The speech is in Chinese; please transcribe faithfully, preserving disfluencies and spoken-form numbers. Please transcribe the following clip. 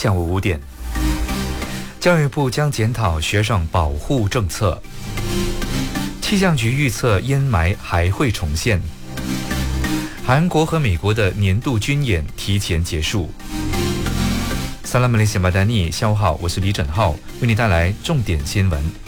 下午五点，教育部将检讨学生保护政策。气象局预测烟霾还会重现。韩国和美国的年度军演提前结束。萨拉马雷西马丹尼，下午好，我是李振浩，为你带来重点新闻。